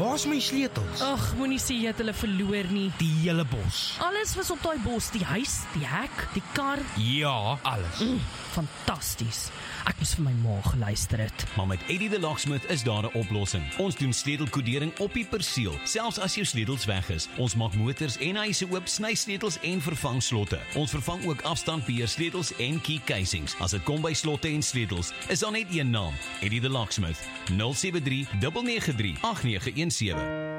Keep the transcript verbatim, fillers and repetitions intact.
Waar's my sleutels? Ag, moenie sê jy het hulle verloor nie. Die hele bos. Alles was op daai bos, die huis, die hek, die kar. Ja, alles. Mm, fantasties. Ek moes vir my ma geluister het. Maar met Eddie the Locksmith is daar 'n oplossing. Ons doen sleutelkodering op die perseel, selfs as jou sleutels weg is. Ons maak motors en huise oop, sny sleutels en vervang slotte. Ons vervang ook afstandbeheer sleutels en key casings. As dit kom by slotte en sleutels, is daar net een naam: Eddie the Locksmith. nul sewe drie nege nege drie agt nege een sewe.